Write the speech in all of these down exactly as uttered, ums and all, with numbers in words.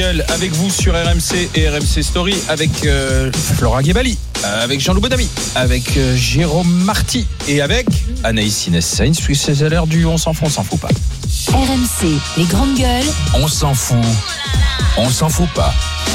Avec vous sur R M C et R M C Story, avec euh, Flora Ghebali, avec Jean-Loup Bodami, avec euh, Jérôme Marty et avec Anaïs Inès-Sainz, puis c'est à l'heure du on s'en fout, on s'en fout pas. R M C, les grandes gueules. On s'en fout, on s'en fout pas.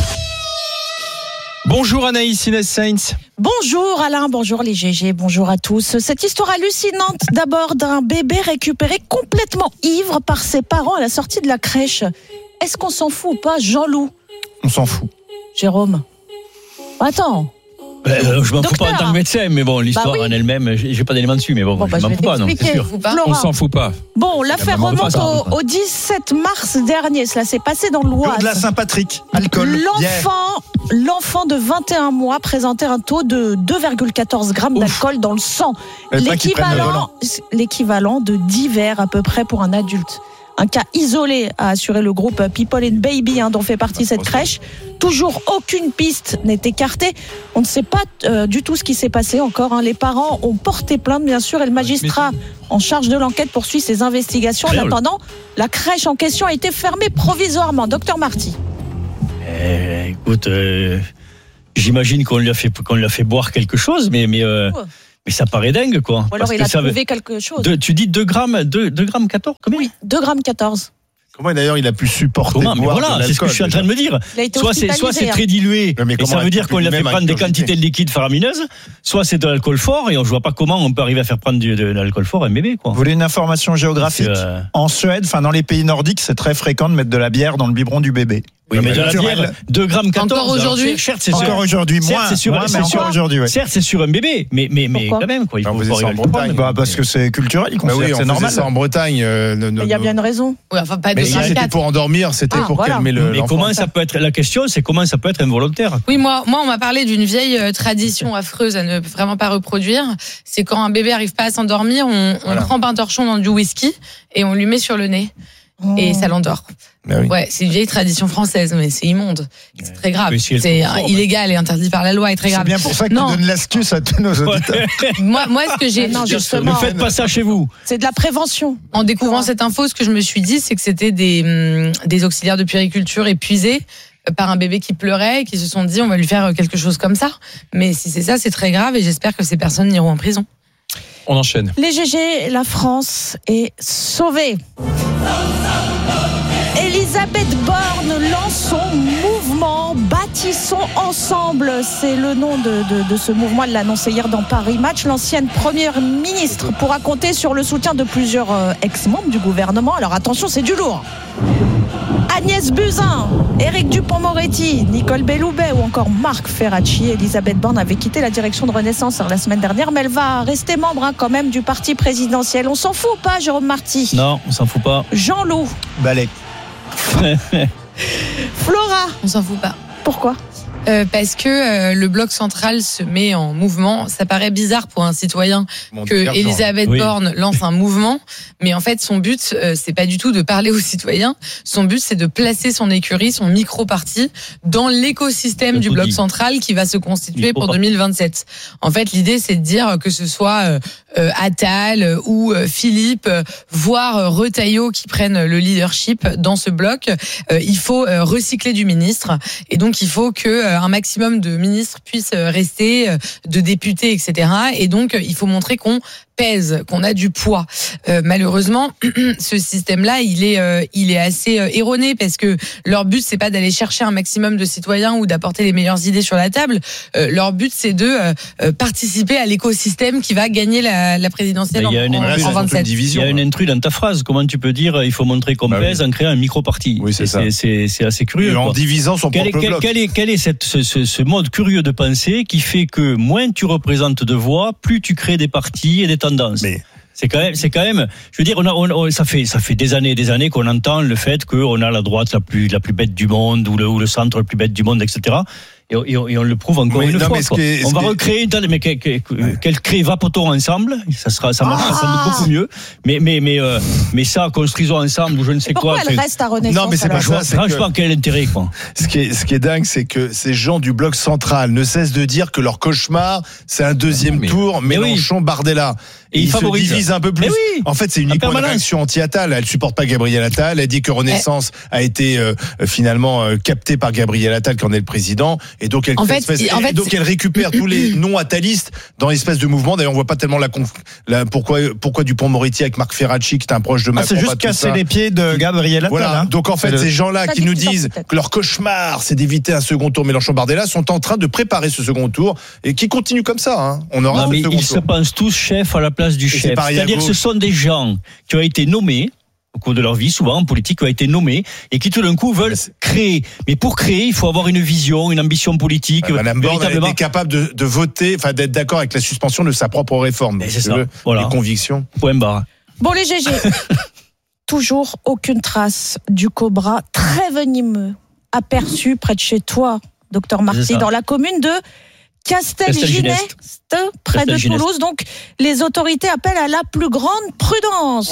Bonjour Anaïs Inès-Sainz. Bonjour Alain, bonjour les G G, bonjour à tous. Cette histoire hallucinante d'abord d'un bébé récupéré complètement ivre par ses parents à la sortie de la crèche. Est-ce qu'on s'en fout ou pas, Jean-Loup ? On s'en fout. Jérôme ? Attends. Euh, je m'en Docteur. fous pas en tant que médecin, mais bon, l'histoire bah oui. en elle-même, j'ai, j'ai pas d'éléments dessus, mais bon, bon je bah, m'en je fous pas, non, c'est sûr. Flora. On s'en fout pas. Bon, l'affaire maman remonte pas, au, au dix-sept mars dernier, cela s'est passé dans l'Oise. Jour de la Saint-Patrick, alcool. L'enfant, Yeah. l'enfant de vingt et un mois présentait un taux de deux virgule quatorze grammes d'alcool dans le sang. Fallait pas qu'il prenne le L'équivalent, l'équivalent de dix verres à peu près pour un adulte. Un cas isolé, a assuré le groupe People and Baby, hein, dont fait partie cette crèche. Toujours aucune piste n'est écartée. On ne sait pas euh, du tout ce qui s'est passé encore. Hein. Les parents ont porté plainte, bien sûr, et le magistrat en charge de l'enquête poursuit ses investigations. En attendant, la crèche en question a été fermée provisoirement. Docteur Marty. Eh, écoute, euh, j'imagine qu'on lui a fait, qu'on lui a fait boire quelque chose, mais, mais, euh, Ouais. mais ça paraît dingue, quoi. Ou alors Parce il que a ça trouvé veut- quelque chose. deux- tu dis deux grammes, deux grammes quatorze, combien? Oui, deux virgule quatorze grammes. Comment d'ailleurs il a pu supporter Comment? de Mais boire voilà, de c'est ce que je suis en train de me dire. Il a été Soit c'est, soit c'est hospitalisé, très dilué, Ouais, mais et comment ça veut dire a-t-il qu'on lui a fait lui-même prendre des ingurgité quantités de liquide faramineuses, soit c'est de l'alcool fort, et on ne voit pas comment on peut arriver à faire prendre du, de l'alcool fort à un bébé, quoi. Vous voulez une information géographique? Parce que, euh, En Suède, enfin dans les pays nordiques, c'est très fréquent de mettre de la bière dans le biberon du bébé. Oui, mais de la Naturel. bière, deux grammes quatorze. Encore aujourd'hui alors, certes, c'est sûr. Encore aujourd'hui, Certes, moins, c'est sûr, moins, c'est mais sûr. encore aujourd'hui, ouais. Certes, c'est sur un bébé, mais, mais, mais Pourquoi quand même, quoi. Il Ah, faut vous pas êtes en arriver à le Bretagne, comprendre. bah, parce que c'est culturel, ils Bah considèrent oui, que on c'est faisait normal. ça en Bretagne. euh, no- no- Il y a bien une raison. Oui, enfin, pas Mais de ça, c'était vingt-quatre. pour endormir, c'était Ah, pour voilà. calmer le. Mais l'enfant. comment ça peut être, la question, c'est comment ça peut être involontaire? Oui, moi, moi, on m'a parlé d'une vieille euh, tradition affreuse à ne vraiment pas reproduire. C'est quand un bébé arrive pas à s'endormir, on, on Voilà. trempe un torchon dans du whisky et on lui met sur le nez et ça l'endort. Bah oui. Ouais, c'est une vieille tradition française, mais c'est immonde. C'est très grave. Mais si elle C'est comprend, euh, illégal et interdit par la loi et très C'est grave. bien pour ça que Non. tu donnes l'astuce à tous nos auditeurs. Moi, moi, ce que j'ai, Non, je- Ne justement, faites pas ça chez vous. c'est de la prévention. en découvrant cette info, ce que je me suis dit, c'est que c'était des, hum, des auxiliaires de puériculture épuisés euh, par un bébé qui pleurait et qui se sont dit on va lui faire quelque chose comme ça. Mais si c'est ça, c'est très grave et j'espère que ces personnes n'iront en prison. On enchaîne. Les G G, la France est sauvée. Elisabeth Borne lance son mouvement Bâtissons ensemble. C'est le nom de, de, de ce mouvement. Elle l'a annoncé hier dans Paris Match. L'ancienne première ministre pourra compter sur le soutien de plusieurs euh, ex-membres du gouvernement. Alors attention, c'est du lourd. Agnès Buzyn, Éric Dupond-Moretti, Nicole Belloubet ou encore Marc Ferracci. Elisabeth Borne avait quitté la direction de Renaissance la semaine dernière, mais elle va rester membre hein, quand même du parti présidentiel. On s'en fout ou pas, Jérôme Marty? Non, on s'en fout pas. Jean-Loup, Balai. Flora, On s'en fout pas. pourquoi? Euh, parce que euh, le bloc central se met en mouvement. Ça paraît bizarre pour un citoyen Mon que Dieu, Elisabeth Oui. Borne lance un mouvement, mais en fait son but euh, c'est pas du tout de parler aux citoyens. Son but c'est de placer son écurie, son micro-parti dans l'écosystème Le du tout bloc dit. central qui va se constituer pour Micro-parti. deux mille vingt-sept. En fait, l'idée c'est de dire que ce soit euh, euh, Attal euh, ou euh, Philippe, euh, voire euh, Retailleau qui prennent le leadership dans ce bloc. Euh, il faut euh, recycler du ministre et donc il faut que euh, un maximum de ministres puissent rester, euh, de députés, et cetera. Et donc euh, il faut montrer qu'on pèse, qu'on a du poids. Euh, malheureusement, ce système-là, il est, euh, il est assez euh, erroné parce que leur but, c'est pas d'aller chercher un maximum de citoyens ou d'apporter les meilleures idées sur la table. Euh, leur but, c'est de euh, participer à l'écosystème qui va gagner la, la présidentielle Mais en, il y a une en- intrus, en il y a vingt-sept. Il y a une intrus dans ta phrase. Comment tu peux dire il faut montrer qu'on Bah pèse oui. en créant un micro-parti? Oui, c'est ça. c'est, c'est, c'est assez curieux. Et en quoi. divisant son Quel est, propre quel, bloc. quel est, quel est cette, ce, ce, ce mode curieux de pensée qui fait que moins tu représentes de voix, plus tu crées des partis et des tendances? Mais C'est quand même, c'est quand même. Je veux dire, on a, on, on- ça fait, ça fait des années, et des années qu'on entend le fait qu'on a la droite la plus, la plus bête du monde ou le, ou le centre le plus bête du monde, et cetera. Et, et, on, et on le prouve encore Oui, une non, fois. mais ce Quoi. qui est- on ce va qui est- recréer une telle, mais quel, quel, quel cré va-t-on ensemble? Ça sera, ça marchera Ah. sans doute beaucoup mieux. Mais, mais, mais, euh, mais ça, construisons ensemble ou je ne sais Et pourquoi quoi. elle c'est- reste à Renaissance? Non, mais c'est alors pas je vois, ça, c'est franchement, que- quel intérêt, quoi. Ce qui est, ce qui est dingue, c'est que ces gens du bloc central ne cessent de dire que leur cauchemar, c'est un deuxième Mais- tour, mais oui. Mélenchon-Bardella. Et Et ils ils se favorisent. divisent un peu plus. Mais oui. En fait, c'est En uniquement une permanence. réaction anti-Attal. Elle supporte pas Gabriel Attal. Elle dit que Renaissance a été euh, finalement euh, captée par Gabriel Attal quand on est le président. Et donc elle, En fait fait, espèce- il- en et fait, donc elle récupère tous les non-attalistes dans l'espèce de mouvement. D'ailleurs, on voit pas tellement la, conf... la pourquoi pourquoi Dupond-Moretti avec Marc Ferracci, qui est un proche de Ah, Macron. c'est pas juste tout casser ça. les pieds de Gabriel Attal. Voilà. hein. Donc en fait, C'est le- ces gens-là Ça qui dit nous qu'ils disent sortent peut-être. que leur cauchemar, c'est d'éviter un second tour Mélenchon-Bardella, sont en train de préparer ce second tour et qui continuent comme ça. Hein. On aura Non, un mais second ils se tour. pensent tous chefs à la place du c'est chef. pareil à C'est-à-dire que ce gauche. sont des gens qui ont été nommés au cours de leur vie, souvent en politique, qui ont été nommés et qui tout d'un coup veulent créer. Mais pour créer, il faut avoir une vision, une ambition politique. Euh, Madame Borne a véritablement. été capable de, de voter, enfin d'être d'accord avec la suspension de sa propre réforme. Mais Donc, c'est si ça. tu veux, Voilà. Les convictions. Point barre. Bon, les G G. Toujours aucune trace du cobra très venimeux aperçu près de chez toi, docteur C'est Marty, ça. dans la commune de Castelginest, près de Castelginest. Toulouse. Donc, les autorités appellent à la plus grande prudence.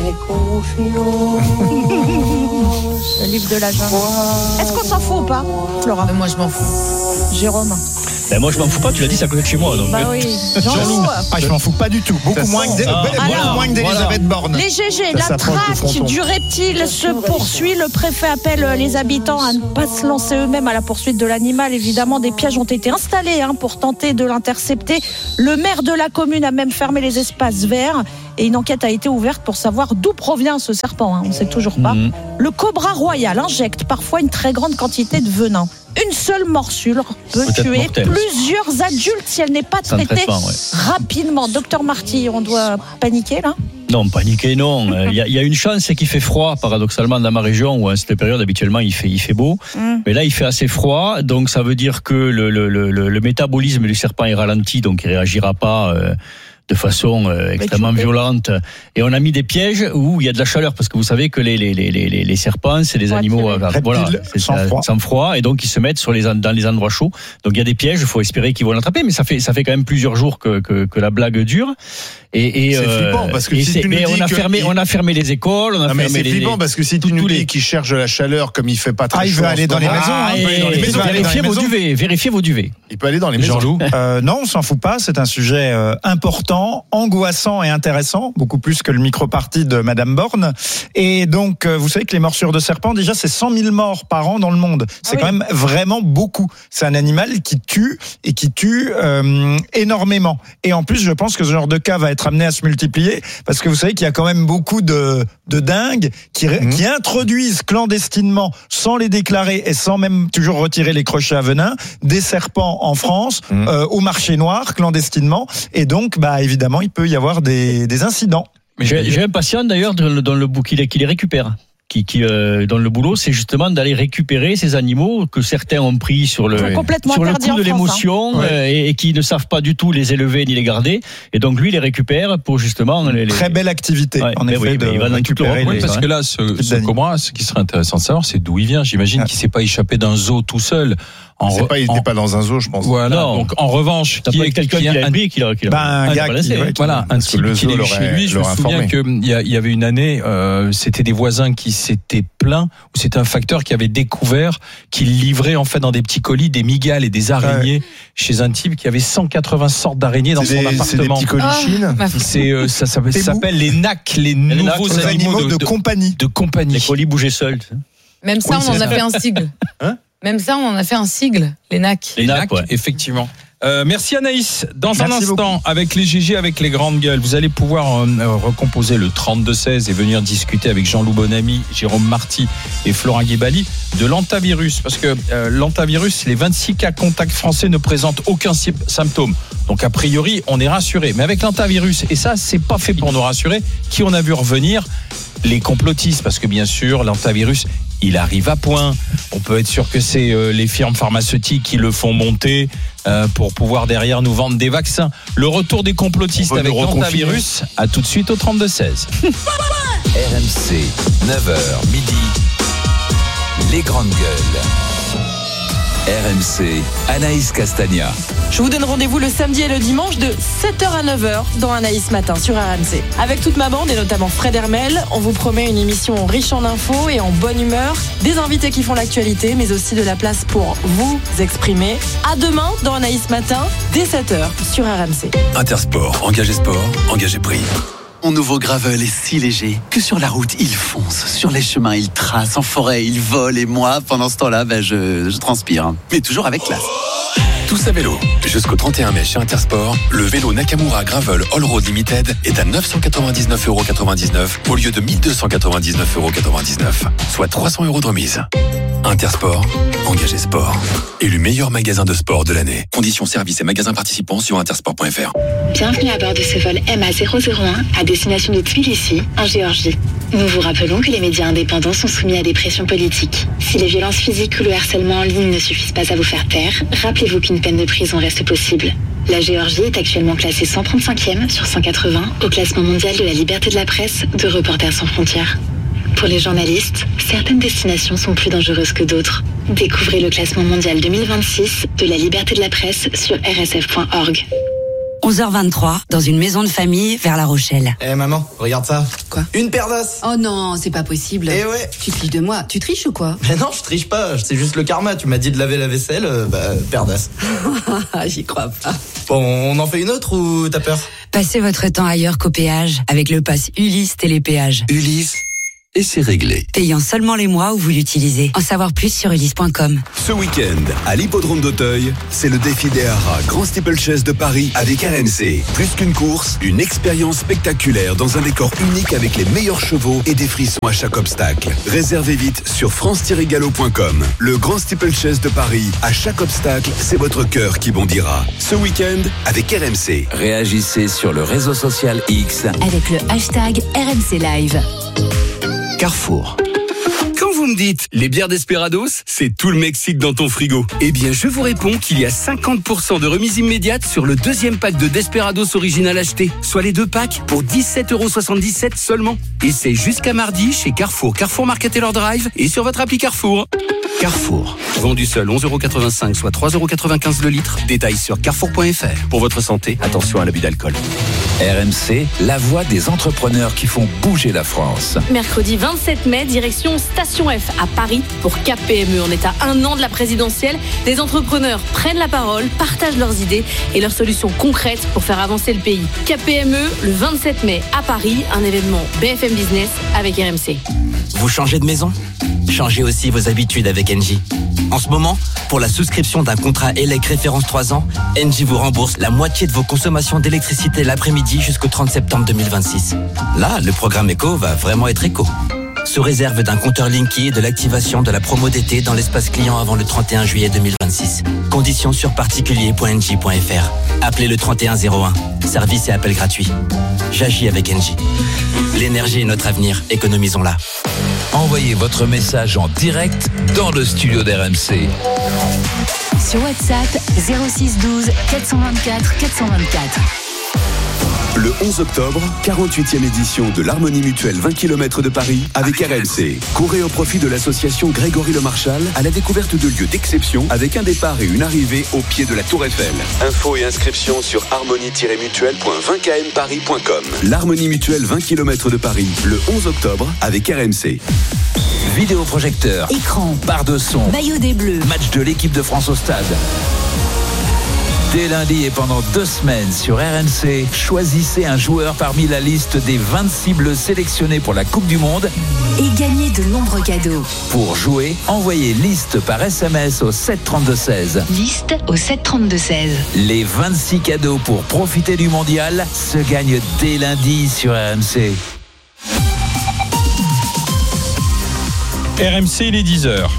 Le livre de la jungle. Est-ce qu'on s'en fout ou pas, Flora? Mais moi, je m'en fous. Jérôme? Ben moi, je m'en fous pas, tu l'as dit, c'est à côté de chez moi. Donc. Bah oui. Jean-Loup. Ah, je m'en fous pas du tout. Beaucoup Ça moins sent- que Ah, beaucoup voilà, moins que d'Elisabeth Borne. Les G G, Ça la s'approche du traque fronton. du reptile se poursuit. Le préfet appelle les habitants à ne pas se lancer eux-mêmes à la poursuite de l'animal. Évidemment, des pièges ont été installés hein, pour tenter de l'intercepter. Le maire de la commune a même fermé les espaces verts. Et une enquête a été ouverte pour savoir d'où provient ce serpent. Hein, on ne sait toujours pas. Mhm. Le cobra royal injecte parfois une très grande quantité de venin. Une seule morsure peut Peut-être tuer mortelle. plusieurs adultes si elle n'est pas Sans traitée traitement, ouais. rapidement. Docteur Marty, on doit paniquer là? Non, paniquer, non. Il y, a- il y a une chance, c'est qu'il fait froid, paradoxalement, dans ma région, où à cette période, habituellement, il fait, il fait beau. Mm. Mais là, il fait assez froid, donc ça veut dire que le, le, le, le- le métabolisme du serpent est ralenti, donc il réagira pas euh, de façon euh, extrêmement choper. violente. Et on a mis des pièges où il y a de la chaleur, parce que vous savez que les, les, les, les, les serpents, c'est des Faut animaux attirer. euh, voilà, Reptiles, c'est sans ça, froid. sans froid, et donc ils se mettent sur les, en- dans les endroits chauds. Donc il y a des pièges, il faut espérer qu'ils vont l'attraper, mais ça fait, ça fait quand même plusieurs jours que, que, que la blague dure. Et, et, C'est flippant, parce que et si c'est- tu nous mais dis on a que fermé, il- on a fermé les écoles, on a Non, mais fermé c'est les, flippant parce que si tu tous nous les- dis qu'il cherche de la chaleur comme il fait pas très Ah, il chaud veut en aller ce dans les moment, maisons, hein. Ah, il peut aller dans les et maisons. vérifiez vos maisons. duvets, vérifiez vos duvets. Il peut aller dans les maisons. Jean-Loup. Euh, non, on s'en fout pas. C'est un sujet euh, important, angoissant et intéressant, beaucoup plus que le micro-parti de Madame Borne. Et donc, euh, vous savez que les morsures de serpents, déjà, c'est cent mille morts par an dans le monde. C'est oui. quand même vraiment beaucoup. C'est un animal qui tue et qui tue euh, énormément. Et en plus, je pense que ce genre de cas va être amené à se multiplier parce que vous savez qu'il y a quand même beaucoup de, de dingues qui, Mmh. qui introduisent clandestinement, sans les déclarer et sans même toujours retirer les crochets à venin, des serpents en France, Mmh. euh, au marché noir, clandestinement. Et donc, bah, évidemment, il peut y avoir des, des incidents. J'ai j'ai un patient d'ailleurs dans le, dans le bout qui les, qui les récupère. Qui, qui euh, dans le boulot, c'est justement d'aller récupérer ces animaux que certains ont pris sur le Sont complètement sur le interdits coup de en France, l'émotion hein. euh, et, et qui ne savent pas du tout les élever ni les garder. Et donc lui, il les récupère pour justement les, les- Très belle activité, Ouais, en mais effet, oui, de mais il va dans toute récupérer l'Europe, Oui, les... parce ouais. que là, ce, ce d'animaux. cobra, ce qui serait intéressant de savoir, c'est d'où il vient. J'imagine Ah. qu'il ne s'est pas échappé d'un zoo tout seul. En C'est re- pas, il en- n'était pas dans un zoo, je pense. Voilà. Non. Donc, en revanche, Ça qui peut est être quelqu'un qui qui est l'a un- pris, qui l'a qui l'a- Ben, un Ah, il gars a pas qui- laissé. ouais, Voilà, un Parce que type le qui zoo l'a eu l'aurait- chez lui. Je me l'aurait souviens informé. qu'il y, a- il y avait une année, euh, c'était des voisins qui s'étaient plaints, ou c'était un facteur qui avait découvert qu'il livrait en fait dans des petits colis des migales et des araignées chez un type qui avait cent quatre-vingts sortes d'araignées dans C'est son des, c'est des appartement. petits colichines. Ma f- C'est euh, ça, ça Des s'appelle les N A C, les N A C, nouveaux les animaux, de, de, compagnie. de compagnie. Les colis bougeaient seuls. tu sais. Même ça, Oui, on en c'est a ça. fait un sigle. Hein Même ça, on en a fait un sigle, les N A C. Les Les N A C, N A C, ouais. effectivement. Euh, merci Anaïs. Dans un Merci instant, avec les G G, avec les grandes gueules, vous allez pouvoir euh, recomposer le trente-deux seize et venir discuter avec Jean-Loup Bonamy, Jérôme Marty et Florent Guébali de l'antavirus. Parce que euh, l'antavirus, les vingt-six cas contacts français ne présentent aucun sy- symptôme. Donc a priori, on est rassuré. Mais avec l'antavirus, et ça, c'est pas fait pour nous rassurer, qui on a vu revenir? Les complotistes, parce que bien sûr, l'antavirus, il arrive à point. On peut être sûr que c'est euh, les firmes pharmaceutiques qui le font monter euh, pour pouvoir derrière nous vendre des vaccins. Le retour des complotistes On peut avec nous reconfiner. l'antavirus, à tout de suite au trente-deux seize. R M C, neuf heures midi, les grandes gueules. R M C, Anaïs Castagna. Je vous donne rendez-vous le samedi et le dimanche de sept heures à neuf heures dans Anaïs Matin sur R M C. Avec toute ma bande et notamment Fred Hermel, on vous promet une émission riche en infos et en bonne humeur, des invités qui font l'actualité, mais aussi de la place pour vous exprimer. À demain dans Anaïs Matin, dès sept heures sur R M C. Intersport, engagé sport, engagé prix. Mon nouveau gravel est si léger que sur la route, il fonce. Sur les chemins, il trace. En forêt, il vole. Et moi, pendant ce temps-là, ben, je, je transpire. Mais toujours avec classe. Tous à vélo. Jusqu'au trente et un mai chez Intersport, le vélo Nakamura Gravel All Road Limited est à neuf cent quatre-vingt-dix-neuf euros quatre-vingt-dix-neuf au lieu de mille deux cent quatre-vingt-dix-neuf euros quatre-vingt-dix-neuf, soit trois cents euros de remise. Intersport, engagé sport. Élu meilleur magasin de sport de l'année. Conditions, services et magasins participants sur intersport point f r. Bienvenue à bord de ce vol M A zéro zéro un à destination de Tbilissi, en Géorgie. Nous vous rappelons que les médias indépendants sont soumis à des pressions politiques. Si les violences physiques ou le harcèlement en ligne ne suffisent pas à vous faire taire, rappelez-vous qu'une peine de prison reste possible. La Géorgie est actuellement classée cent trente-cinquième sur cent quatre-vingts au classement mondial de la liberté de la presse de Reporters sans frontières. Pour les journalistes, certaines destinations sont plus dangereuses que d'autres. Découvrez le classement mondial deux mille vingt-six de la liberté de la presse sur r s f point org. onze heures vingt-trois, dans une maison de famille vers La Rochelle. Eh hey maman, regarde ça. Quoi? Une paire d'os. Oh non, c'est pas possible. Eh ouais. Tu triches de moi. Tu triches ou quoi? Mais non, je triche pas. C'est juste le karma. Tu m'as dit de laver la vaisselle, euh, bah, paire d'os. J'y crois pas. Bon, on en fait une autre ou t'as peur? Passez votre temps ailleurs qu'au péage avec le pass Ulysse Télépéage. Ulysse, et c'est réglé. Payant seulement les mois où vous l'utilisez. En savoir plus sur ulysse point com. Ce week-end, à l'hippodrome d'Auteuil, c'est le défi des haras Grand Steeplechase de Paris avec R M C. Plus qu'une course, une expérience spectaculaire dans un décor unique avec les meilleurs chevaux et des frissons à chaque obstacle. Réservez vite sur france tiret galop point com. Le Grand Steeplechase de Paris, à chaque obstacle, c'est votre cœur qui bondira. Ce week-end, avec R M C. Réagissez sur le réseau social X avec le hashtag R M C Live. Carrefour. Quand vous me dites les bières Desperados, c'est tout le Mexique dans ton frigo. Eh bien, je vous réponds qu'il y a cinquante pour cent de remise immédiate sur le deuxième pack de Desperados original acheté, soit les deux packs pour dix-sept euros soixante-dix-sept seulement. Et c'est jusqu'à mardi chez Carrefour, Carrefour Market Taylor Drive et sur votre appli Carrefour. Carrefour. Vendu seul onze euros quatre-vingt-cinq, soit trois euros quatre-vingt-quinze le litre. Détails sur carrefour point f r. Pour votre santé, attention à l'abus d'alcool. R M C, la voix des entrepreneurs qui font bouger la France. Mercredi vingt-sept mai, direction Station F à Paris pour K P M E. On est à un an de la présidentielle. Des entrepreneurs prennent la parole, partagent leurs idées et leurs solutions concrètes pour faire avancer le pays. K P M E, le vingt-sept mai à Paris, un événement B F M Business avec R M C. Vous changez de maison ? Changez aussi vos habitudes avec Engie. En ce moment, pour la souscription d'un contrat E L E C référence trois ans, Engie vous rembourse la moitié de vos consommations d'électricité l'après-midi jusqu'au trente septembre deux mille vingt-six. Là, le programme éco va vraiment être éco. Sous réserve d'un compteur Linky et de l'activation de la promo d'été dans l'espace client avant le trente et un juillet deux mille vingt-six. Conditions sur particulier point engie point f r. Appelez le trente et un zéro un. Service et appel gratuit. J'agis avec Engie. L'énergie est notre avenir. Économisons-la. Envoyez votre message en direct dans le studio d'R M C. Sur WhatsApp, zéro six douze quatre cent vingt-quatre quatre cent vingt-quatre. Le onze octobre, quarante-huitième édition de l'Harmonie Mutuelle vingt kilomètres de Paris avec R M C. Courez au profit de l'association Grégory Le Marchal à la découverte de lieux d'exception avec un départ et une arrivée au pied de la Tour Eiffel. Infos et inscriptions sur harmonie tiret mutuelle point vingt k m paris point com. L'Harmonie Mutuelle vingt kilomètres de Paris, le onze octobre avec R M C. Vidéoprojecteur, écran, barre de son, maillot des Bleus, match de l'équipe de France au stade. Dès lundi et pendant deux semaines sur R M C, choisissez un joueur parmi la liste des vingt-six bleus sélectionnés pour la Coupe du Monde et gagnez de nombreux cadeaux. Pour jouer, envoyez liste par S M S au sept trente-deux seize. Liste au sept trente-deux seize. Les vingt-six cadeaux pour profiter du mondial se gagnent dès lundi sur R M C. R M C, il est dix heures.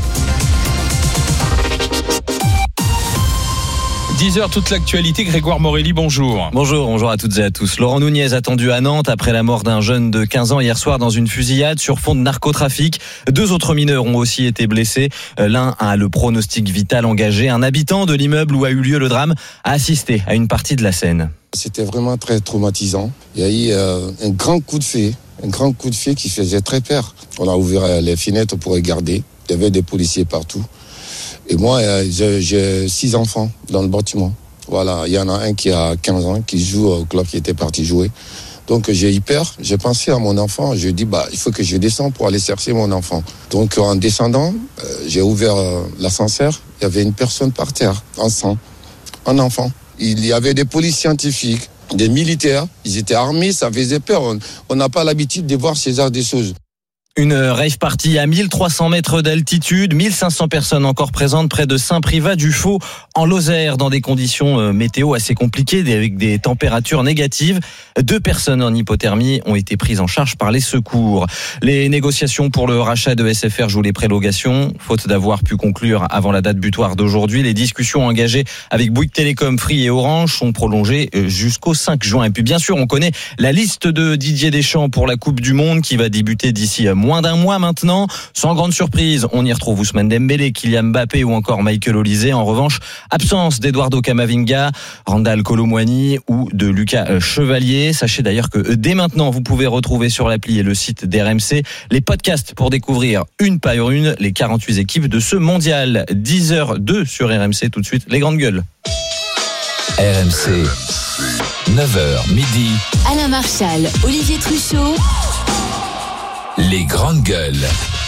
dix heures, toute l'actualité. Grégoire Morelli, bonjour. Bonjour, bonjour à toutes et à tous. Laurent Nunez attendu à Nantes après la mort d'un jeune de quinze ans hier soir dans une fusillade sur fond de narcotrafic. Deux autres mineurs ont aussi été blessés. L'un a le pronostic vital engagé. Un habitant de l'immeuble où a eu lieu le drame a assisté à une partie de la scène. C'était vraiment très traumatisant. Il y a eu euh, un grand coup de feu, un grand coup de feu qui faisait très peur. On a ouvert les fenêtres pour regarder. Il y avait des policiers partout. Et moi, euh, j'ai, j'ai six enfants dans le bâtiment. Voilà, il y en a un qui a quinze ans, qui joue au club, qui était parti jouer. Donc j'ai eu peur, j'ai pensé à mon enfant, je dis bah il faut que je descende pour aller chercher mon enfant. Donc en descendant, euh, j'ai ouvert euh, l'ascenseur, il y avait une personne par terre, en sang, un enfant. Il y avait des polices scientifiques, des militaires, ils étaient armés, ça faisait peur. On n'a pas l'habitude de voir ces genres de choses. Une rave party à mille trois cents mètres d'altitude, mille cinq cents personnes encore présentes près de Saint-Privat-du-Faux en Lozère dans des conditions météo assez compliquées avec des températures négatives. Deux personnes en hypothermie ont été prises en charge par les secours. Les négociations pour le rachat de S F R jouent les prolongations. Faute d'avoir pu conclure avant la date butoir d'aujourd'hui, les discussions engagées avec Bouygues Télécom, Free et Orange sont prolongées jusqu'au cinq juin. Et puis bien sûr, on connaît la liste de Didier Deschamps pour la Coupe du Monde qui va débuter d'ici moins d'un mois maintenant. Sans grande surprise, on y retrouve Ousmane Dembélé, Kylian Mbappé ou encore Michael Olise. En revanche, absence d'Eduardo Camavinga, Randal Kolo Muani ou de Lucas Chevalier. Sachez d'ailleurs que dès maintenant, vous pouvez retrouver sur l'appli et le site d'R M C les podcasts pour découvrir une par une les quarante-huit équipes de ce mondial. dix heures deux sur R M C, tout de suite, les grandes gueules. R M C, neuf heures midi. Alain Marchal, Olivier Truchot. Les grandes gueules.